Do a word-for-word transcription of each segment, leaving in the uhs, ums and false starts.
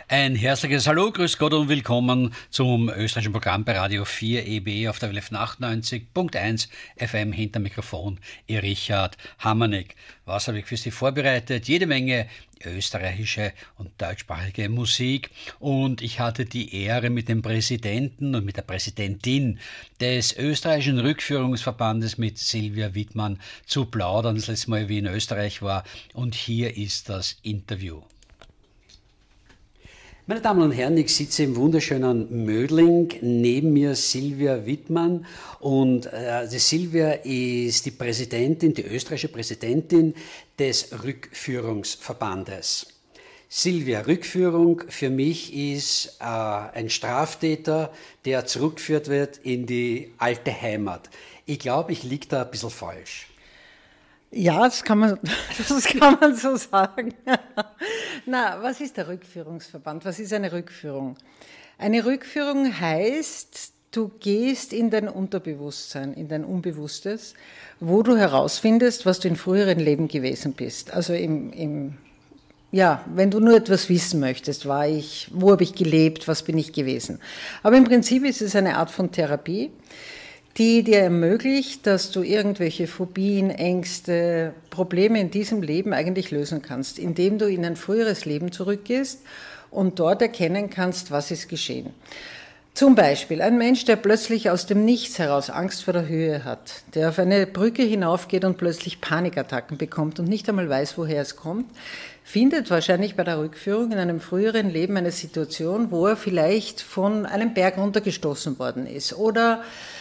Ein herzliches Hallo, grüß Gott und willkommen zum österreichischen Programm bei Radio vier E B auf der Welle von achtundneunzig Komma eins F M. Hinter Mikrofon, Ihr Richard Hammernick. Was habe ich für Sie vorbereitet? Jede Menge österreichische und deutschsprachige Musik, und ich hatte die Ehre, mit dem Präsidenten und mit der Präsidentin des österreichischen Rückführungsverbandes, mit Silvia Wittmann, zu plaudern, das letzte Mal, wie in Österreich war, und hier ist das Interview. Meine Damen und Herren, ich sitze im wunderschönen Mödling, neben mir Silvia Wittmann, und äh, die Silvia ist die Präsidentin, die österreichische Präsidentin des Rückführungsverbandes. Silvia, Rückführung für mich ist äh, ein Straftäter, der zurückgeführt wird in die alte Heimat. Ich glaube, ich liege da ein bisschen falsch. Ja, das kann man, das kann man so sagen. Na, was ist der Rückführungsverband? Was ist eine Rückführung? Eine Rückführung heißt, du gehst in dein Unterbewusstsein, in dein Unbewusstes, wo du herausfindest, was du in früheren Leben gewesen bist. Also im, im, ja, wenn du nur etwas wissen möchtest, war ich, wo habe ich gelebt, was bin ich gewesen. Aber im Prinzip ist es eine Art von Therapie, die dir ermöglicht, dass du irgendwelche Phobien, Ängste, Probleme in diesem Leben eigentlich lösen kannst, indem du in ein früheres Leben zurückgehst und dort erkennen kannst, was ist geschehen. Zum Beispiel ein Mensch, der plötzlich aus dem Nichts heraus Angst vor der Höhe hat, der auf eine Brücke hinaufgeht und plötzlich Panikattacken bekommt und nicht einmal weiß, woher es kommt, findet wahrscheinlich bei der Rückführung in einem früheren Leben eine Situation, wo er vielleicht von einem Berg runtergestoßen worden ist oder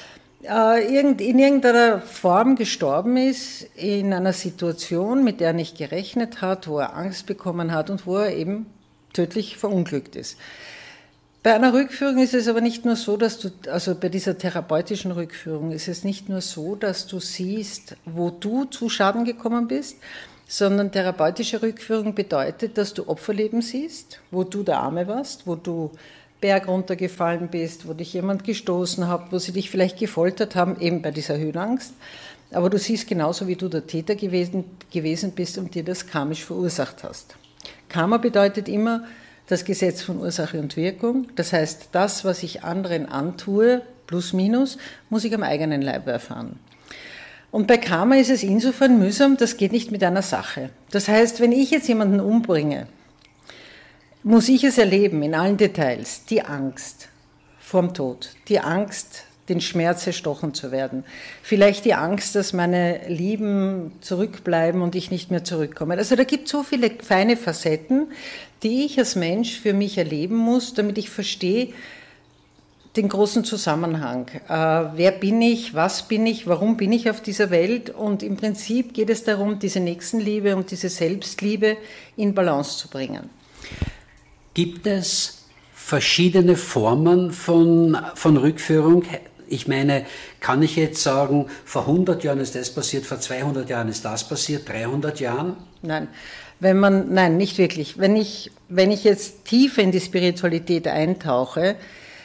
in irgendeiner Form gestorben ist, in einer Situation, mit der er nicht gerechnet hat, wo er Angst bekommen hat und wo er eben tödlich verunglückt ist. Bei einer Rückführung ist es aber nicht nur so, dass du, also bei dieser therapeutischen Rückführung ist es nicht nur so, dass du siehst, wo du zu Schaden gekommen bist, sondern therapeutische Rückführung bedeutet, dass du Opferleben siehst, wo du der Arme warst, wo du Berg runtergefallen bist, wo dich jemand gestoßen hat, wo sie dich vielleicht gefoltert haben, eben bei dieser Höhenangst. Aber du siehst genauso, wie du der Täter gewesen, gewesen bist und dir das karmisch verursacht hast. Karma bedeutet immer das Gesetz von Ursache und Wirkung. Das heißt, das, was ich anderen antue, plus minus, muss ich am eigenen Leib erfahren. Und bei Karma ist es insofern mühsam, das geht nicht mit einer Sache. Das heißt, wenn ich jetzt jemanden umbringe, muss ich es erleben, in allen Details, die Angst vorm Tod, die Angst, den Schmerz erstochen zu werden, vielleicht die Angst, dass meine Lieben zurückbleiben und ich nicht mehr zurückkomme. Also da gibt es so viele feine Facetten, die ich als Mensch für mich erleben muss, damit ich verstehe den großen Zusammenhang. Äh, wer bin ich, was bin ich, warum bin ich auf dieser Welt? Und im Prinzip geht es darum, diese Nächstenliebe und diese Selbstliebe in Balance zu bringen. Gibt es verschiedene Formen von, von Rückführung? Ich meine, kann ich jetzt sagen, vor hundert Jahren ist das passiert, vor zweihundert Jahren ist das passiert, dreihundert Jahren? Nein, wenn man, nein, nicht wirklich. Wenn ich, wenn ich jetzt tiefer in die Spiritualität eintauche,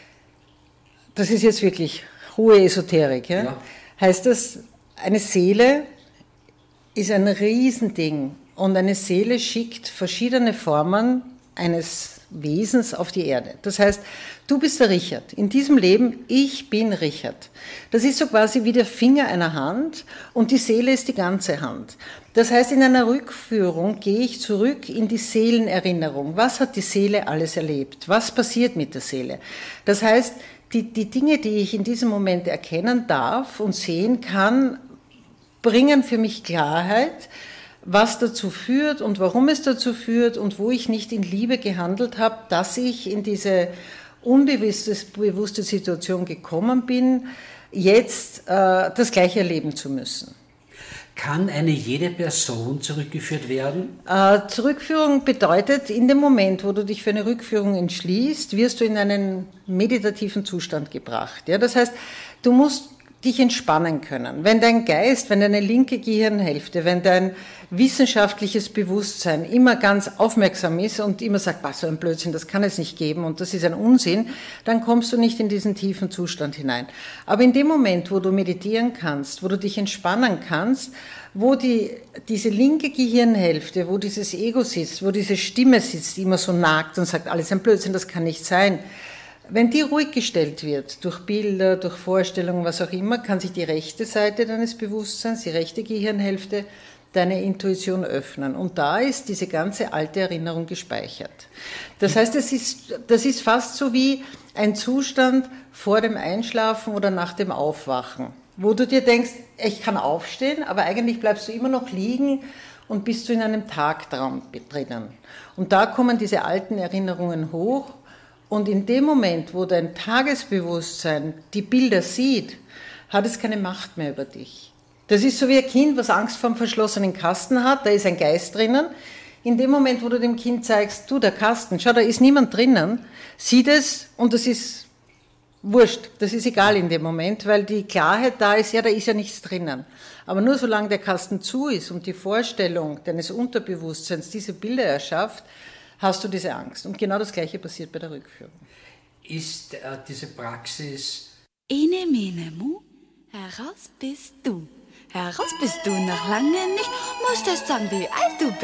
das ist jetzt wirklich hohe Esoterik, ja? Ja. Heißt das, eine Seele ist ein Riesending und eine Seele schickt verschiedene Formen eines Wesens auf die Erde. Das heißt, du bist der Richard. In diesem Leben, ich bin Richard. Das ist so quasi wie der Finger einer Hand und die Seele ist die ganze Hand. Das heißt, in einer Rückführung gehe ich zurück in die Seelenerinnerung. Was hat die Seele alles erlebt? Was passiert mit der Seele? Das heißt, die, die Dinge, die ich in diesem Moment erkennen darf und sehen kann, bringen für mich Klarheit, was dazu führt und warum es dazu führt und wo ich nicht in Liebe gehandelt habe, dass ich in diese unbewusste bewusste Situation gekommen bin, jetzt äh, das Gleiche erleben zu müssen. Kann eine jede Person zurückgeführt werden? Äh, Zurückführung bedeutet, in dem Moment, wo du dich für eine Rückführung entschließt, wirst du in einen meditativen Zustand gebracht. Ja? Das heißt, du musst dich entspannen können. Wenn dein Geist, wenn deine linke Gehirnhälfte, wenn dein wissenschaftliches Bewusstsein immer ganz aufmerksam ist und immer sagt, was so ein Blödsinn, das kann es nicht geben und das ist ein Unsinn, dann kommst du nicht in diesen tiefen Zustand hinein. Aber in dem Moment, wo du meditieren kannst, wo du dich entspannen kannst, wo die, diese linke Gehirnhälfte, wo dieses Ego sitzt, wo diese Stimme sitzt, die immer so nagt und sagt, alles ein Blödsinn, das kann nicht sein, wenn die ruhig gestellt wird, durch Bilder, durch Vorstellungen, was auch immer, kann sich die rechte Seite deines Bewusstseins, die rechte Gehirnhälfte, deine Intuition öffnen. Und da ist diese ganze alte Erinnerung gespeichert. Das heißt, das ist, das ist fast so wie ein Zustand vor dem Einschlafen oder nach dem Aufwachen, wo du dir denkst, ich kann aufstehen, aber eigentlich bleibst du immer noch liegen und bist du in einem Tagtraum drinnen. Und da kommen diese alten Erinnerungen hoch. Und in dem Moment, wo dein Tagesbewusstsein die Bilder sieht, hat es keine Macht mehr über dich. Das ist so wie ein Kind, was Angst vor einem verschlossenen Kasten hat, da ist ein Geist drinnen. In dem Moment, wo du dem Kind zeigst, du, der Kasten, schau, da ist niemand drinnen, sieht es und das ist wurscht, das ist egal in dem Moment, weil die Klarheit da ist, ja, da ist ja nichts drinnen. Aber nur solange der Kasten zu ist und die Vorstellung deines Unterbewusstseins diese Bilder erschafft, hast du diese Angst. Und genau das Gleiche passiert bei der Rückführung. Ist äh, diese Praxis... Ene, mene, mu, heraus bist du. Heraus bist du noch lange nicht, musst erst sagen, wie alt du bist.